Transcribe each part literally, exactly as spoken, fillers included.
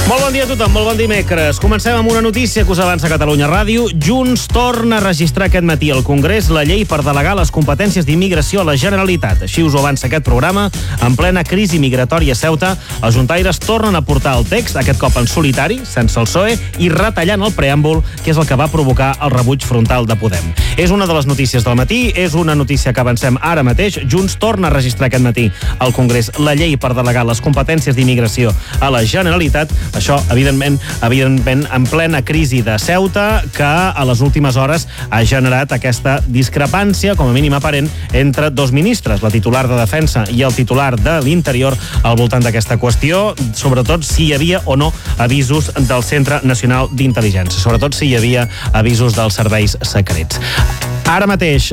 Molt bon dia a tothom, molt bon dimecres. Comencem amb una notícia que us avança Catalunya Ràdio. Junts torna a registrar aquest matí al Congrés la llei per delegar les competències d'immigració a la Generalitat. Així us ho avança aquest programa. En plena crisi migratòria a Ceuta, els juntaires tornen a portar el text, aquest cop en solitari, sense el P S O E, i retallant el preàmbul, que és el que va provocar el rebuig frontal de Podem. És una de les notícies del matí, és una notícia que avancem ara mateix. Junts torna a registrar aquest matí al Congrés la llei per delegar les competències d'immigració a la Generalitat. Això, evidentment, evidentment, en plena crisi de Ceuta, que a les últimes hores ha generat aquesta discrepància, com a mínim aparent, entre dos ministres, la titular de Defensa i el titular de l'Interior, al voltant d'aquesta qüestió, sobretot si hi havia o no avisos del Centre Nacional d'Intel·ligència, sobretot si hi havia avisos dels serveis secrets. Ara mateix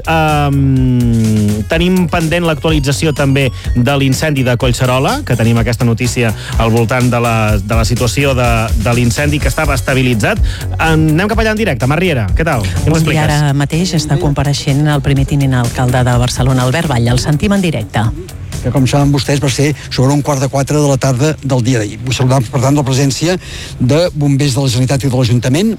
um, tenim pendent l'actualització també de l'incendi de Collserola, que tenim aquesta notícia al voltant de la, de la situació de, de l'incendi, que estava estabilitzat. Anem cap allà en directe. Mar Riera, què tal? Què bon dia, ara mateix està compareixent el primer tinent alcalde de Barcelona, Albert Batlle. El sentim en directe. Que, com saben vostès, va ser sobre un quart de quatre de la tarda del dia d'ahir. Vull saludar, per tant, la presència de bombers de la Generalitat i de l'Ajuntament,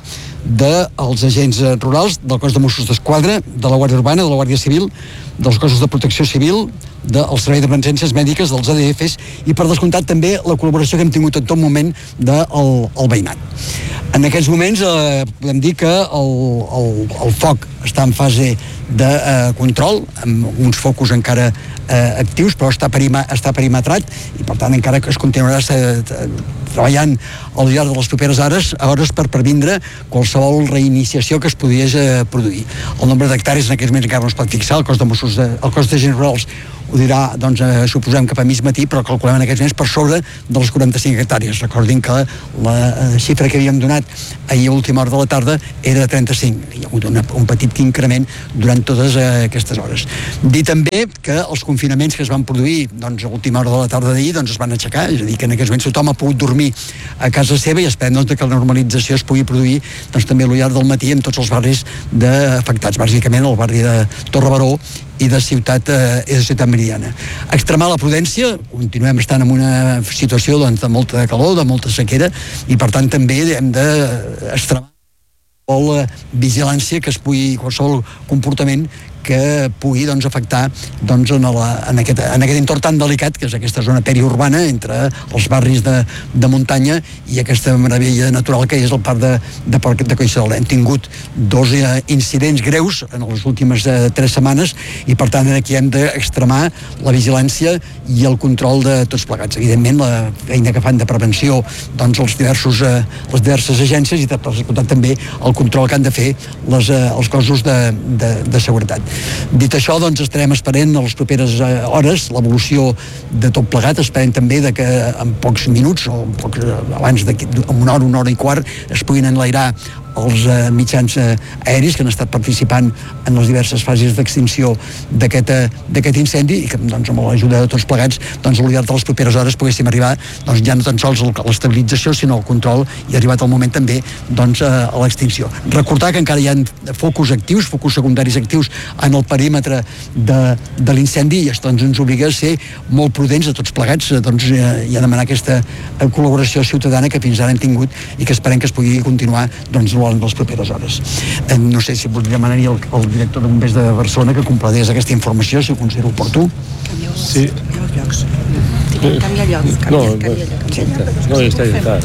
dels agents rurals, del cos de Mossos d'Esquadra, de la Guàrdia Urbana, de la Guàrdia Civil, dels cossos de protecció civil, del Servei d'Emergències Mèdiques, dels A D Fs, i per descomptat també la col·laboració que hem tingut en tot moment del el veïnat. En aquests moments eh, podem dir que el, el, el foc està en fase de eh, control, amb uns focus encara eh, actius, però està, perima, està perimetrat, i per tant encara que es continuarà eh, treballant al llarg de les properes hores, hores per previndre qualsevol reiniciació que es pogués eh, produir. El nombre d'hectàrees en aquests moments encara no es pot fixar, el cos de Mossos, de, el cos de agents rurals ho dirà, doncs, eh, suposem cap a mig matí, però calculem en aquests moments per sobre de les quaranta-cinc hectàrees. Recordin que la eh, xifra que havíem donat ahir a última hora de la tarda era de trenta-cinc. Hi ha hagut una, un petit increment durant totes eh, aquestes hores. Dir també que els confinaments que es van produir doncs, a última hora de la tarda d'ahir doncs, es van aixecar, és a dir, que en aquests moments tothom ha pogut dormir a casa seva i esperem doncs, que la normalització es pugui produir doncs, també a l'ullar del matí en tots els barris de, afectats, bàsicament el barri de Torre Baró i de Ciutat, eh, de Ciutat Meridiana. Extremar la prudència, continuem estant en una situació doncs, de molta calor, de molta sequera, i per tant també hem d'extremar qualsevol vigilància que es pugui, qualsevol comportament que pugui doncs, afectar doncs, en, la, en, aquest, en aquest entorn tan delicat que és aquesta zona periurbana entre els barris de, de muntanya i aquesta meravella natural que és el parc de, de, de Collserola. Hem tingut dos eh, incidents greus en les últimes eh, tres setmanes i per tant aquí hem d'extremar la vigilància i el control de tots plegats. Evidentment la feina que fan de prevenció doncs, els diversos, eh, les diverses agències i per descomptat també el control que han de fer les, eh, els cossos de, de, de seguretat. Dit això, doncs, estarem esperant a les properes hores l'evolució de tot plegat. Esperem també de que en pocs minuts, o en pocs, abans d'una hora, una hora i quart, es puguin enlairar els eh, mitjans eh, aeris que han estat participant en les diverses fases d'extinció d'aquest eh, incendi i que doncs, amb l'ajuda de tots plegats doncs, al llarg de les properes hores poguéssim arribar doncs, ja no tan sols a l'estabilització sinó al control i arribat el moment també doncs, a, a l'extinció. Recordar que encara hi ha focus actius, focus secundaris actius en el perímetre de, de l'incendi i això doncs, ens obliga a ser molt prudents a tots plegats doncs, eh, i a demanar aquesta eh, col·laboració ciutadana que fins ara hem tingut i que esperem que es pugui continuar doncs, en les properes hores. Eh, no sé si voldria demanar al el director de Bombers de Barcelona que completés aquesta informació, si ho considero oportú. Sí. Canvia llocs. Canvia llocs. No, no, ja està, ja està.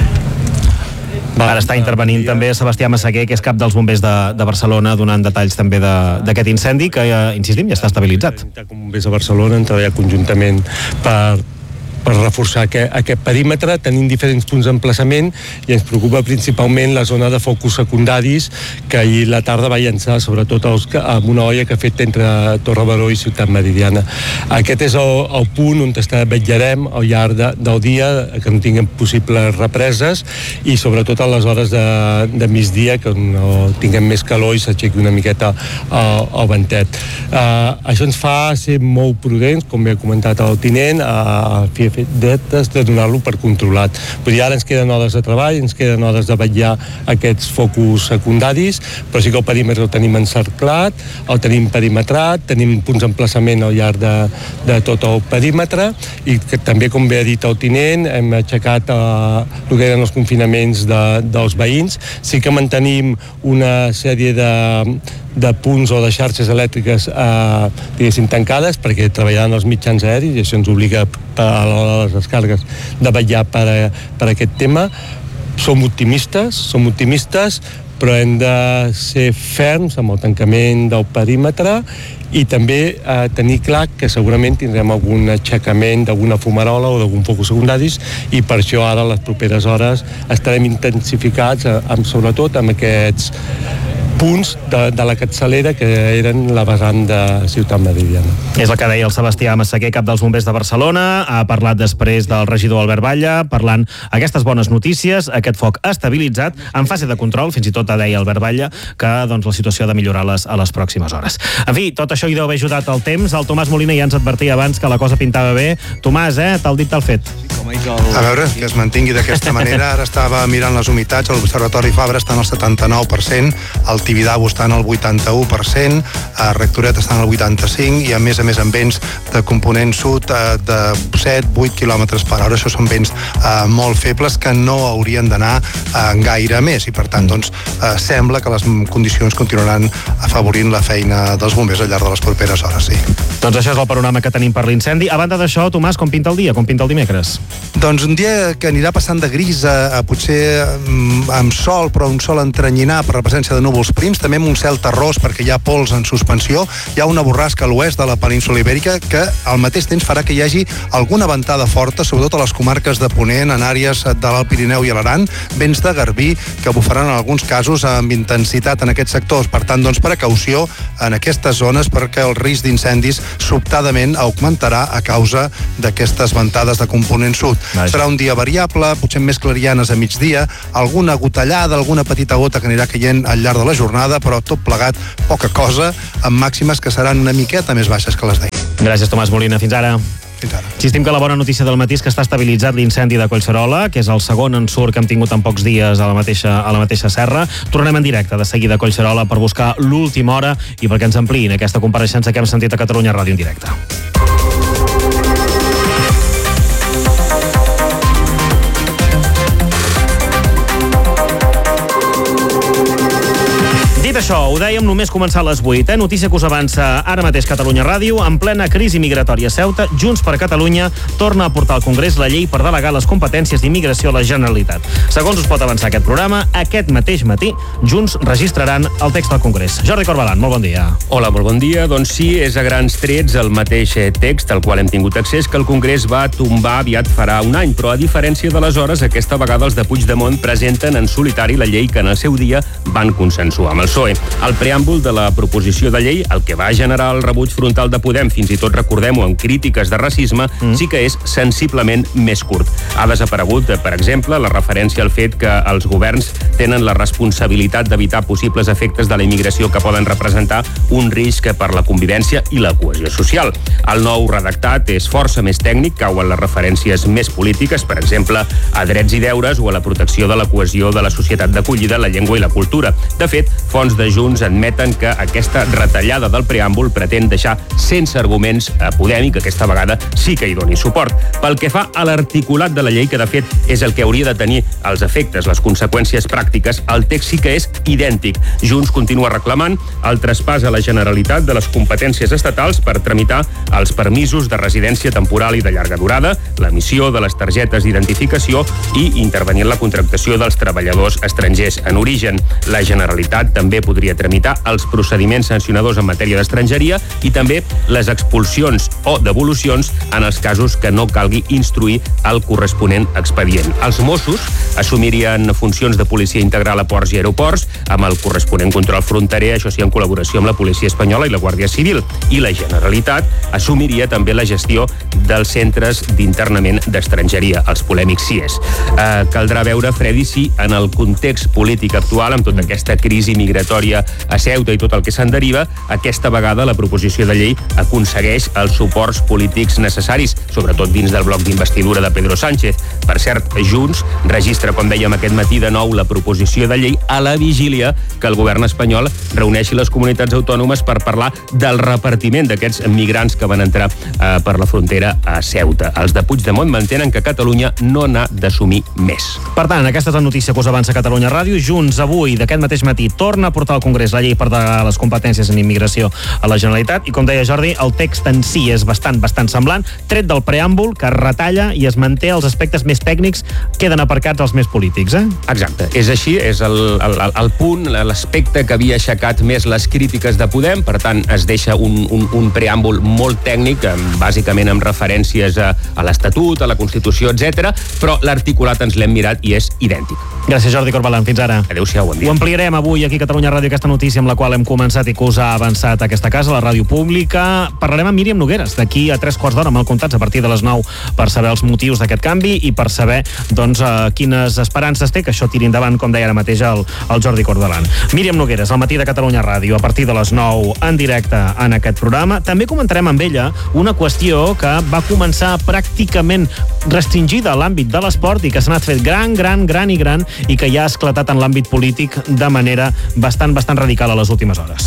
Ara està intervenint també Sebastià Massaguer, que és cap dels bombers de, de Barcelona, donant detalls també d'aquest incendi, que, eh, insistim, ja està estabilitzat. Com bombers de Barcelona hem treballat conjuntament per per reforçar aquest, aquest perímetre. Tenim diferents punts d'emplaçament i ens preocupa principalment la zona de focus secundaris que ahir la tarda va llançar sobretot els, amb una olla que ha fet entre Torre Baró i Ciutat Meridiana. Aquest és el, el punt on vetllarem al llarg de, del dia que no tinguem possibles represes i sobretot a les hores de, de migdia que no tinguem més calor i s'aixequi una miqueta el, el ventet. Uh, això ens fa ser molt prudents, com bé ha comentat el tinent, a uh, dretes de donar-lo per controlat. Vull dir, ara ens queden hores de treball, ens queden hores de vetllar aquests focus secundaris, però sí que el perímetre el tenim encerclat, el tenim perimetrat, tenim punts d'emplaçament al llarg de, de tot el perímetre, i que també, com bé ha dit el tinent, hem aixecat eh, el que eren els confinaments de, dels veïns. Sí que mantenim una sèrie de de punts o de xarxes elèctriques eh, diguéssim tancades perquè treballaran els mitjans aeris i això ens obliga a l'hora de les descargues de vetllar per, a, per aquest tema. Som optimistes, som optimistes però hem de ser ferms amb el tancament del perímetre i també eh, tenir clar que segurament tindrem algun aixecament d'alguna fumarola o d'algun focus secundaris i per això ara a les properes hores estarem intensificats eh, amb, sobretot amb aquests punts de, de la capçalera que eren la vessant de Ciutat Meridiana. És el que deia el Sebastià Massaquer, cap dels bombers de Barcelona. Ha parlat després del regidor Albert Batlle, parlant aquestes bones notícies, aquest foc estabilitzat, en fase de control, fins i tot deia Albert Batlle que doncs, la situació ha de millorar les, a les pròximes hores. En fi, tot això hi deu haver ajudat el temps. El Tomàs Molina ja ens advertia abans que la cosa pintava bé. Tomàs, eh, tal dit, tal fet. A veure, que es mantingui d'aquesta manera. Ara estava mirant les humitats, l'Observatori Fabra està en el setanta-nou per cent, el Tibidabo està en el vuitanta-u per cent, a Rectoret està en el vuitanta-cinc i a més a més amb vents de component sud de set a vuit quilòmetres per hora. Això són vents eh, molt febles que no haurien d'anar eh, gaire més i per tant doncs, eh, sembla que les condicions continuaran afavorint la feina dels bombers al llarg de les properes hores, sí. Doncs això és el panorama que tenim per l'incendi. A banda d'això, Tomàs, com pinta el dia? Com pinta el dimecres? Doncs un dia que anirà passant de gris a, a potser mm, amb sol, però un sol entranyinar per la presència de núvols prims, també amb un cel terrós perquè hi ha pols en suspensió, hi ha una borrasca a l'oest de la península Ibèrica que al mateix temps farà que hi hagi alguna ventada forta, sobretot a les comarques de Ponent, en àrees de l'Alt Pirineu i l'Aran, vents de garbí que bufaran en alguns casos amb intensitat en aquests sectors. Per tant, doncs, precaució en aquestes zones perquè el risc d'incendis sobtadament augmentarà a causa d'aquestes ventades de component sud. Vaja. Serà un dia variable, potser més clarianes a migdia, alguna gotellada, alguna petita gota que anirà caient al llarg de la jornada, però tot plegat poca cosa, amb màximes que seran una miqueta més baixes que les d'ahir. Gràcies, Tomàs Molina. Fins ara. Fins ara. Insistim que la bona notícia del matí és que està estabilitzat l'incendi de Collserola, que és el segon ensurt que hem tingut en pocs dies a la mateixa, a la mateixa serra. Tornem en directe de seguida a Collserola per buscar l'última hora i perquè ens ampliïn aquesta compareixença que hem sentit a Catalunya Ràdio en directe. Dit això, ho dèiem només començar a les vuit. Eh? Notícia que us avança ara mateix Catalunya Ràdio. En plena crisi migratòria a Ceuta, Junts per Catalunya torna a portar al Congrés la llei per delegar les competències d'immigració a la Generalitat. Segons us pot avançar aquest programa, aquest mateix matí Junts registraran el text al Congrés. Jordi Corbalan, molt bon dia. Hola, molt bon dia. Doncs sí, és a grans trets el mateix text al qual hem tingut accés que el Congrés va tombar aviat farà un any, però a diferència d'aleshores, aquesta vegada els de Puigdemont presenten en solitari la llei que en el seu dia van consensuar amb el P S O E. El preàmbul de la proposició de llei, el que va generar el rebuig frontal de Podem, fins i tot recordem-ho amb crítiques de racisme, mm. sí que és sensiblement més curt. Ha desaparegut, per exemple, la referència al fet que els governs tenen la responsabilitat d'evitar possibles efectes de la immigració que poden representar un risc per la convivència i la cohesió social. El nou redactat és força més tècnic, cauen les referències més polítiques, per exemple, a drets i deures o a la protecció de la cohesió de la societat d'acollida, la llengua i la cultura. De fet, fonts de Junts admeten que aquesta retallada del preàmbul pretén deixar sense arguments a Podem i que aquesta vegada sí que hi doni suport. Pel que fa a l'articulat de la llei, que de fet és el que hauria de tenir els efectes, les conseqüències pràctiques, el text sí que és idèntic. Junts continua reclamant el traspàs a la Generalitat de les competències estatals per tramitar els permisos de residència temporal i de llarga durada, l'emissió de les targetes d'identificació i intervenir en la contractació dels treballadors estrangers en origen. La Generalitat també podria tramitar els procediments sancionadors en matèria d'estrangeria i també les expulsions o devolucions en els casos que no calgui instruir el corresponent expedient. Els Mossos assumirien funcions de policia integral a ports i aeroports amb el corresponent control fronterer, això sí, en col·laboració amb la policia espanyola i la Guàrdia Civil. I la Generalitat assumiria també la gestió dels centres d'internament d'estrangeria, els polèmics C I E S. Eh, caldrà veure, Fredi, si en el context polític actual, amb tota aquesta crisi migratòria migratòria a Ceuta i tot el que se'n deriva, aquesta vegada la proposició de llei aconsegueix els suports polítics necessaris, sobretot dins del bloc d'investidura de Pedro Sánchez. Per cert, Junts registra, com dèiem aquest matí, de nou la proposició de llei a la vigília que el govern espanyol reuneixi les comunitats autònomes per parlar del repartiment d'aquests migrants que van entrar eh, per la frontera a Ceuta. Els de Puigdemont mantenen que Catalunya no n'ha d'assumir més. Per tant, aquesta és la notícia que us avança Catalunya Ràdio. Junts, avui, d'aquest mateix matí, torna a portar al Congrés la llei per delegar les competències en immigració a la Generalitat i, com deia Jordi, el text en si és bastant, bastant semblant, tret del preàmbul que retalla i es manté els aspectes més tècnics, queden aparcats els més polítics, eh? Exacte, és així, és el, el, el punt, l'aspecte que havia aixecat més les crítiques de Podem, per tant, es deixa un, un, un preàmbul molt tècnic, bàsicament amb referències a, a l'Estatut, a la Constitució, etcètera, però l'articulat ens l'hem mirat i és idèntic. Gràcies, Jordi Corbalan. Fins ara. Adéu-siau, bon dia. Ho ampliarem avui aquí a Catalunya Ràdio, aquesta notícia amb la qual hem començat i que us ha avançat aquesta casa, la ràdio pública. Parlarem amb Míriam Nogueres d'aquí a tres quarts d'hora, mal comptats, a partir de les nou, per saber els motius d'aquest canvi i per saber, doncs, uh, quines esperances té que això tiri endavant, com deia ara mateix el, el Jordi Corbalan. Míriam Nogueres, al matí de Catalunya Ràdio, a partir de les nou, en directe en aquest programa. També comentarem amb ella una qüestió que va començar pràcticament restringida a l'àmbit de l'esport i que s'ha anat fet gran, gran, gran i gran i que ja ha esclatat en l'àmbit polític de manera bastant, bastant radical a les últimes hores.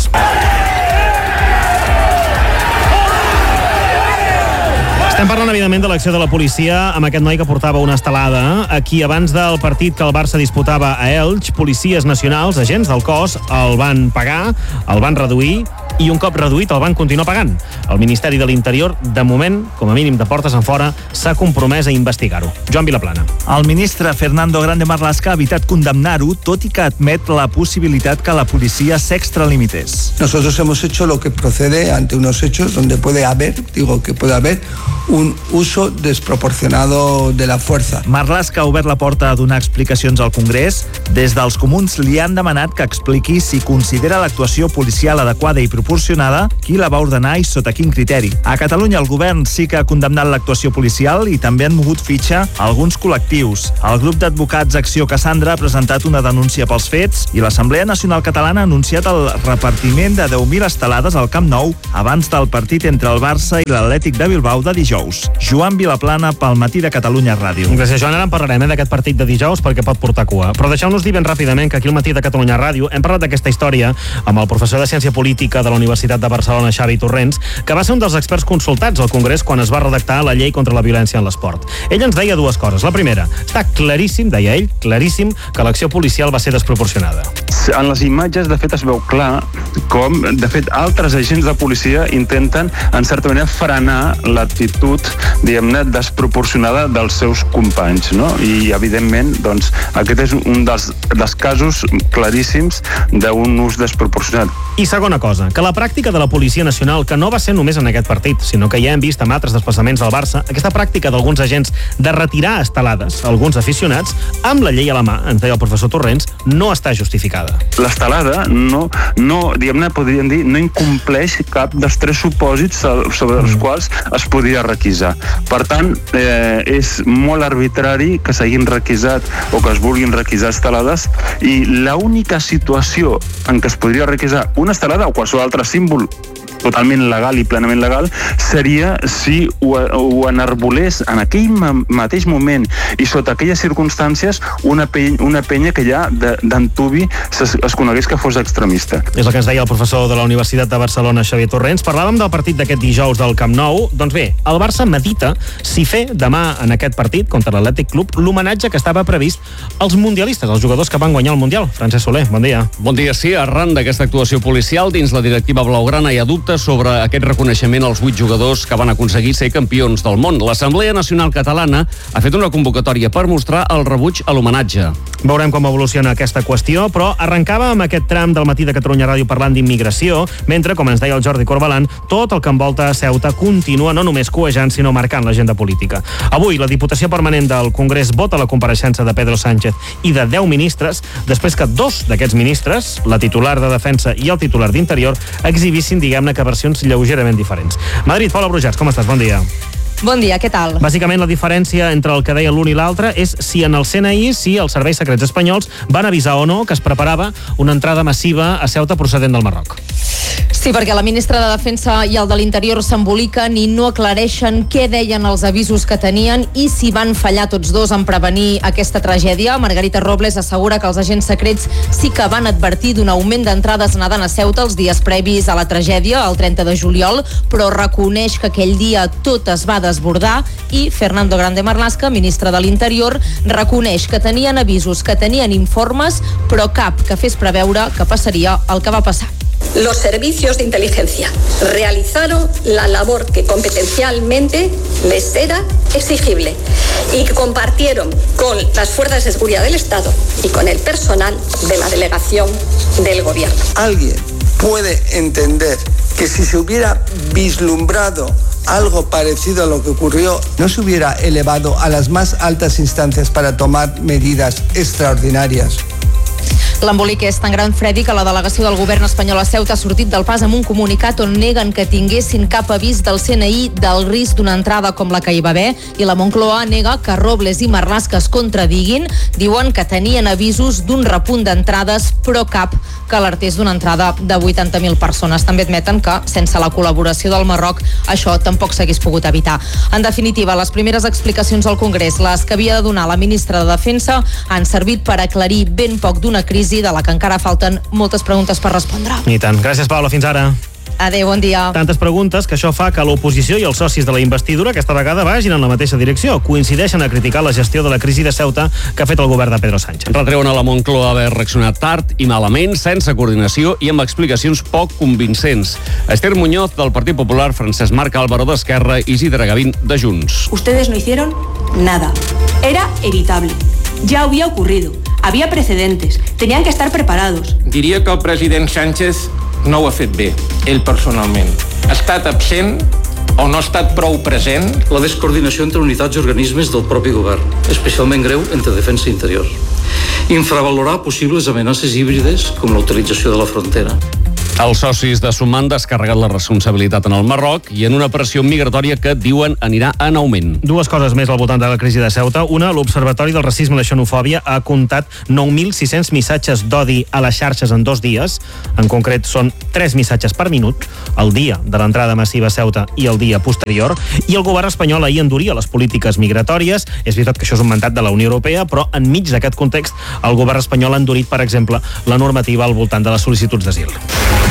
Estem parlant, evidentment, de l'acció de la policia amb aquest noi que portava una estelada. Aquí, abans del partit que el Barça disputava a Elx, policies nacionals, agents del cos, el van pagar, el van reduir i un cop reduït el van continuar pagant. El Ministeri de l'Interior, de moment, com a mínim de portes en fora, s'ha compromès a investigar-ho. Joan Vilaplana. El ministre Fernando Grande Marlaska ha evitat condemnar-ho, tot i que admet la possibilitat que la policia s'extralimités. Nosotros hemos hecho lo que procede ante unos hechos donde puede haber, digo que puede haber, un uso desproporcionado de la fuerza. Marlaska ha obert la porta a donar explicacions al Congrés. Des dels comuns li han demanat que expliqui si considera l'actuació policial adequada i proporcionada, qui la va ordenar i sota quin criteri. A Catalunya el govern sí que ha condemnat l'actuació policial i també han mogut fitxa alguns col·lectius. El grup d'advocats Acció Cassandra ha presentat una denúncia pels fets i l'Assemblea Nacional Catalana ha anunciat el repartiment de deu mil estelades al Camp Nou abans del partit entre el Barça i l'Atlètic de Bilbao de dijous. Joan Vilaplana pel matí de Catalunya Ràdio. Gràcies, Joan. Ara en parlarem eh, d'aquest partit de dijous perquè pot portar cua. Però deixeu-nos dir ben ràpidament que aquí al matí de Catalunya Ràdio hem parlat d'aquesta història amb el professor de Ciència Política de la Universitat de Barcelona, Xavi Torrents, que va ser un dels experts consultats al Congrés quan es va redactar la llei contra la violència en l'esport. Ell ens deia dues coses. La primera, està claríssim, deia ell, claríssim, que l'acció policial va ser desproporcionada. En les imatges, de fet, es veu clar com, de fet, altres agents de policia intenten, en certa manera, frenar l'actitud, diguem-ne, desproporcionada dels seus companys, no? I, evidentment, doncs, aquest és un dels, dels casos claríssims d'un ús desproporcionat. I segona cosa, que la pràctica de la Policia Nacional, que no va ser només en aquest partit, sinó que ja hem vist amb altres desplaçaments del Barça, aquesta pràctica d'alguns agents de retirar estelades a alguns aficionats, amb la llei a la mà, ens deia el professor Torrents, no està justificada. L'estelada no, no diguem-ne, podríem dir, no incompleix cap dels tres supòsits sobre els quals es podia requisar. Per tant, eh, és molt arbitrari que s'hagin requisat o que es vulguin requisar estelades i l'única situació en què es podria requisar una estelada o qualsevol altre símbol totalment legal i plenament legal seria si ho, ho enarbolés en aquell mateix moment i sota aquelles circumstàncies una, penya, una penya que ja d'antubi es, es conegués que fos extremista. És el que ens deia el professor de la Universitat de Barcelona, Xavier Torrents. Parlàvem del partit d'aquest dijous del Camp Nou. Doncs bé, el Barça medita si fer demà en aquest partit contra l'Atlètic Club l'homenatge que estava previst als mundialistes, els jugadors que van guanyar el Mundial. Francesc Soler, bon dia. Bon dia, sí. Arran d'aquesta actuació policial dins la directiva blaugrana hi ha dubtes sobre aquest reconeixement als vuit jugadors que van aconseguir ser campions del món. L'Assemblea Nacional Catalana ha fet una convocatòria per mostrar el rebuig a l'homenatge. Veurem com evoluciona aquesta qüestió, però arrencava amb aquest tram del matí de Catalunya Ràdio parlant d'immigració, mentre, com ens deia el Jordi Corbalan, tot el que envolta a Ceuta continua no només cuejant, sinó marcant l'agenda política. Avui, la Diputació Permanent del Congrés vota la compareixença de Pedro Sánchez i de deu ministres, després que dos d'aquests ministres, la titular de Defensa i el titular d'Interior, exhibissin, diguem-ne, que versions lleugerament diferents. Madrid, Paula Brujats, com estàs? Bon dia. Bon dia, què tal? Bàsicament, la diferència entre el que deia l'un i l'altre és si en el C N I, si els serveis secrets espanyols van avisar o no que es preparava una entrada massiva a Ceuta procedent del Marroc. Sí, perquè la ministra de Defensa i el de l'Interior s'emboliquen i no aclareixen què deien els avisos que tenien i si van fallar tots dos en prevenir aquesta tragèdia. Margarita Robles assegura que els agents secrets sí que van advertir d'un augment d'entrades nedant a Ceuta els dies previs a la tragèdia, el trenta de juliol, però reconeix que aquell dia tot es va desbordar i Fernando Grande Marlaska, ministre de l'Interior, reconeix que tenien avisos, que tenien informes, però cap que fes preveure que passaria el que va passar. Los servicios de inteligencia realizaron la labor que competencialmente les era exigible y que compartieron con las fuerzas de seguridad del Estado y con el personal de la delegación del gobierno. ¿Alguien puede entender que si se hubiera vislumbrado algo parecido a lo que ocurrió, no se hubiera elevado a las más altas instancias para tomar medidas extraordinarias? L'embolic és tan gran, Freddy, que la delegació del govern espanyol a Ceuta ha sortit del pas amb un comunicat on neguen que tinguessin cap avís del C N I del risc d'una entrada com la que hi va haver, i la Moncloa nega que Robles i Marlaska es contradiguin. Diuen que tenien avisos d'un repunt d'entrades, però cap que alertés d'una entrada de vuitanta mil persones. També admeten que, sense la col·laboració del Marroc, això tampoc s'hagués pogut evitar. En definitiva, les primeres explicacions al Congrés, les que havia de donar la ministra de Defensa, han servit per aclarir ben poc d'una crisi de la que encara falten moltes preguntes per respondre. I tant. Gràcies, Paula. Fins ara. Adéu, bon dia. Tantes preguntes que això fa que l'oposició i els socis de la investidura aquesta vegada vagin en la mateixa direcció. Coincideixen a criticar la gestió de la crisi de Ceuta que ha fet el govern de Pedro Sánchez. Retreuen a la Moncloa haver reaccionat tard i malament, sense coordinació i amb explicacions poc convincents. Esther Muñoz, del Partit Popular, Francesc Marc Álvaro, d'Esquerra, Isidre Gavín, de Junts. Ustedes no hicieron nada. Era evitable. Ya había ocurrido. Había precedentes. Tenían que estar preparados. Diria que el president Sánchez no ho ha fet bé, ell personalment. Ha estat absent o no ha estat prou present. La descoordinació entre unitats i organismes del propi govern, especialment greu entre defensa i interior. Infravalorar possibles amenaces híbrides com la utilització de la frontera. Els socis de Sumar han descarregat la responsabilitat en el Marroc i en una pressió migratòria que diuen anirà en augment. Dues coses més al voltant de la crisi de Ceuta. Una, l'Observatori del Racisme i la Xenofòbia ha comptat nou mil sis-cents missatges d'odi a les xarxes en dos dies. En concret, són tres missatges per minut, el dia de l'entrada massiva a Ceuta i el dia posterior. I el govern espanyol ahir enduria les polítiques migratòries. És veritat que això és un mandat de la Unió Europea, però enmig d'aquest context el govern espanyol ha endurit, per exemple, la normativa al voltant de les sol·licituds d'asil.